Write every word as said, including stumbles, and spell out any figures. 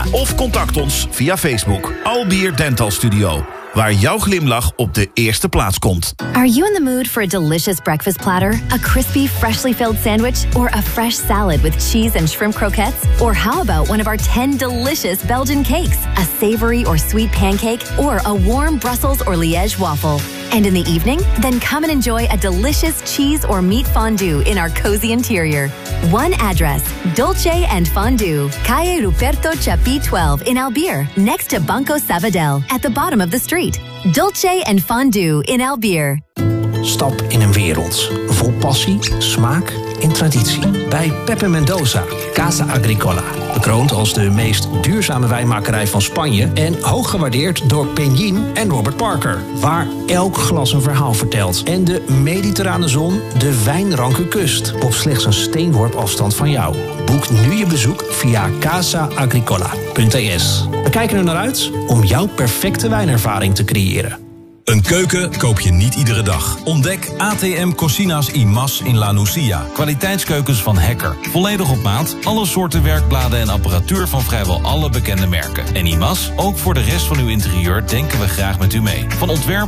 Of contact ons via Facebook. Albier Dental Studio. Waar jouw glimlach op de eerste plaats komt. Are you in the mood for a delicious breakfast platter? A crispy, freshly filled sandwich? Or a fresh salad with cheese and shrimp croquettes? Or how about one of our ten delicious Belgian cakes? A savory or sweet pancake? Or a warm Brussels or Liège waffle? And in the evening? Then come and enjoy a delicious cheese or meat fondue in our cozy interior. One address, Dolce and Fondue, Calle Ruperto Chapí twelve in Albier, next to Banco Sabadell, at the bottom of the street. Dolce and Fondue in Albier. Stap in een wereld vol passie, smaak en traditie. Bij Pepe Mendoza, Casa Agricola. Bekroond als de meest duurzame wijnmakerij van Spanje en hoog gewaardeerd door Peñín en Robert Parker. Waar elk glas een verhaal vertelt en de mediterrane zon de wijnranke kust. Op slechts een steenworp afstand van jou. Boek nu je bezoek via casa agricola punt e s. We kijken er naar uit om jouw perfecte wijnervaring te creëren. Een keuken koop je niet iedere dag. Ontdek A T M Cocinas y Mas in La Nucia. Kwaliteitskeukens van Hekker. Volledig op maat, alle soorten werkbladen en apparatuur van vrijwel alle bekende merken. En I M A S, ook voor de rest van uw interieur denken we graag met u mee. Van ontwerp